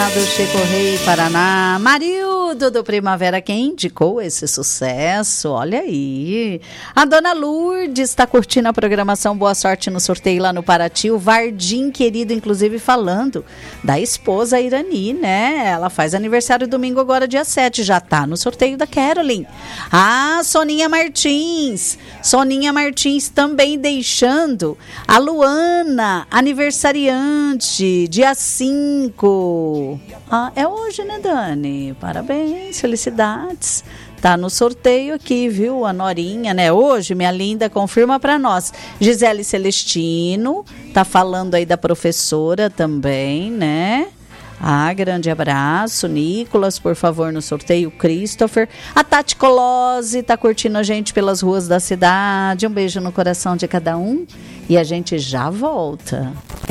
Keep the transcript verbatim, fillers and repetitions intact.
do Chico Rei, Paraná. Marildo do Primavera, quem indicou esse sucesso? Olha aí. A dona Lourdes está curtindo a programação. Boa sorte no sorteio lá no Paraty. O Vardim, querido, inclusive falando da esposa Irani, né? Ela faz aniversário domingo agora, dia sete. Já tá no sorteio da Carolyn. Ah, Soninha Martins. Soninha Martins também deixando a Luana, aniversariante, dia cinco. Ah, é hoje, né, Dani? Parabéns, felicidades. Tá no sorteio aqui, viu? A Norinha, né? Hoje, minha linda, confirma para nós. Gisele Celestino, tá falando aí da professora também, né? Ah, grande abraço. Nicolas, por favor, no sorteio. Christopher. A Tati Colose tá curtindo a gente pelas ruas da cidade. Um beijo no coração de cada um. E a gente já volta.